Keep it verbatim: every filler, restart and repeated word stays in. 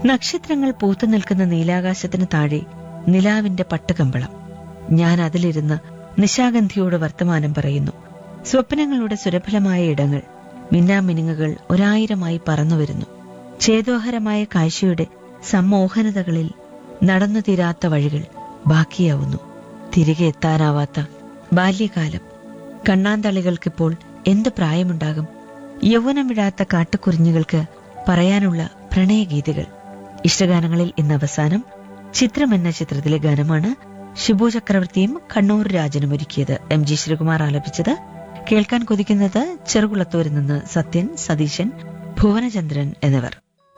നക്ഷത്രങ്ങൾ പൂത്തു നിൽക്കുന്ന നീലാകാശത്തിന് താഴെ നിലാവിന്റെ പട്ടുകമ്പളം. ഞാൻ അതിലിരുന്ന് നിശാഗന്ധിയോട് വർത്തമാനം പറയുന്നു. സ്വപ്നങ്ങളുടെ സുരഭലമായ ഇടങ്ങൾ, മിന്നാമിനുങ്ങുകൾ ഒരായിരമായി പറന്നുവരുന്നു. ചേതോഹരമായ കാഴ്ചയുടെ സമ്മോഹനതകളിൽ നടന്നു തീരാത്ത വഴികൾ ബാക്കിയാവുന്നു. തിരികെ എത്താനാവാത്ത ബാല്യകാലം. കണ്ണാന്തളികൾക്കിപ്പോൾ എന്ത് പ്രായമുണ്ടാകും? യൗവനം വിടാത്ത കാട്ടുകുറിഞ്ഞുകൾക്ക് പറയാനുള്ള പ്രണയഗീതികൾ. ഇഷ്ടഗാനങ്ങളിൽ ഇന്ന് അവസാനം ചിത്രം എന്ന ചിത്രത്തിലെ ഗാനമാണ് ഷിബു ചക്രവർത്തിയും കണ്ണൂർ രാജനും ഒരുക്കിയത്. എം ജി ശ്രീകുമാർ ആലപിച്ചത്. കേൾക്കാൻ കൊതിക്കുന്നത് ചെറുകുളത്തൂരിൽ നിന്ന് സത്യൻ, സതീശൻ, ഭുവനചന്ദ്രൻ എന്നിവർ.